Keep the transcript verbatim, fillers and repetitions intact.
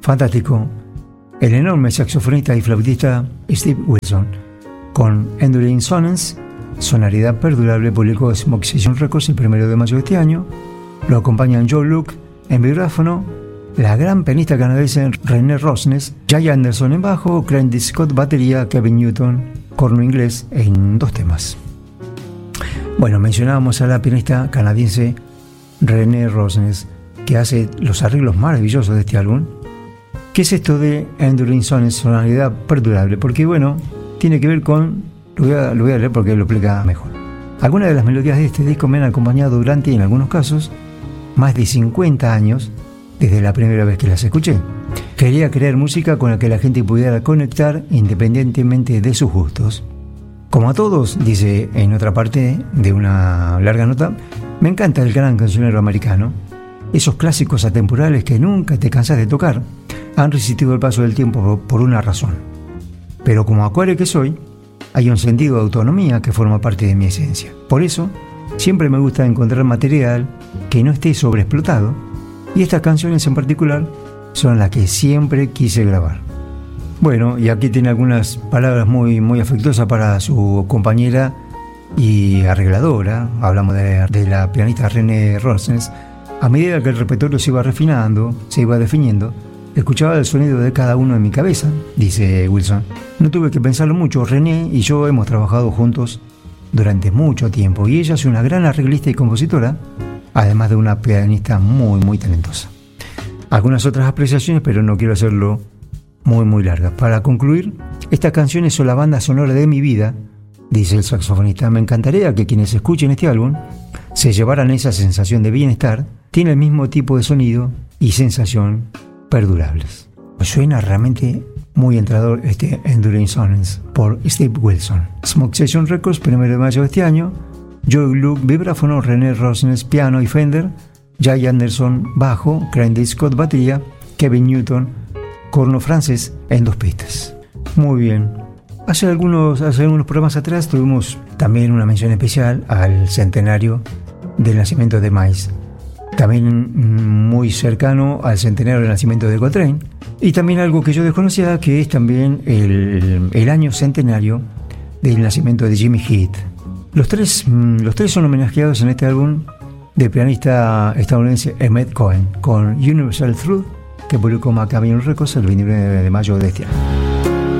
fantástico, el enorme saxofonista y flautista Steve Wilson, con Enduring Sonance, sonoridad perdurable, publicó Smoke Session Records el primero de mayo de este año. Lo acompañan Joe Luke en vibráfono, la gran pianista canadiense Renee Rosnes, Jay Anderson en bajo, Clint Scott batería, Kevin Newton corno inglés en dos temas. Bueno, mencionábamos a la pianista canadiense Renee Rosnes, que hace los arreglos maravillosos de este álbum. ¿Qué es esto de Enduring Sonance, sonoridad perdurable? Porque bueno, tiene que ver con, lo voy a, lo voy a leer porque lo explica mejor. Algunas de las melodías de este disco me han acompañado durante, en algunos casos, más de cincuenta años desde la primera vez que las escuché. Quería crear música con la que la gente pudiera conectar independientemente de sus gustos. Como a todos, dice en otra parte de una larga nota, me encanta el gran cancionero americano. Esos clásicos atemporales que nunca te cansas de tocar han resistido el paso del tiempo por una razón. Pero como acuario que soy, hay un sentido de autonomía que forma parte de mi esencia. Por eso, siempre me gusta encontrar material que no esté sobreexplotado, y estas canciones en particular son las que siempre quise grabar. Bueno, y aquí tiene algunas palabras muy, muy afectuosas para su compañera y arregladora. Hablamos de, de la pianista Renee Rosnes. A medida que el repertorio se iba refinando, se iba definiendo, escuchaba el sonido de cada uno en mi cabeza, dice Wilson. No tuve que pensarlo mucho. Renee y yo hemos trabajado juntos durante mucho tiempo y ella es una gran arreglista y compositora, además de una pianista muy, muy talentosa. Algunas otras apreciaciones, pero no quiero hacerlo muy, muy largas. Para concluir, estas canciones son la banda sonora de mi vida, dice el saxofonista. Me encantaría que quienes escuchen este álbum se llevaran esa sensación de bienestar. Tiene el mismo tipo de sonido y sensación perdurables. Suena realmente muy entrador este Enduring Sonance por Steve Wilson. Smoke Session Records, primero de mayo de este año. Joe Luke, vibráfono, Renee Rosnes, piano y Fender, Jay Anderson, bajo, Clint Scott, batería, Kevin Newton, corno francés en dos pistas. Muy bien. Hace algunos, hace algunos programas atrás tuvimos también una mención especial al centenario del nacimiento de Miles. También muy cercano al centenario del nacimiento de Coltrane. Y también algo que yo desconocía, que es también el, el año centenario del nacimiento de Jimmy Heath. Los tres, los tres son homenajeados en este álbum del pianista estadounidense Emmett Cohen, con Universal Truth, que publicó Maccabean Records el veintinueve de mayo de este año.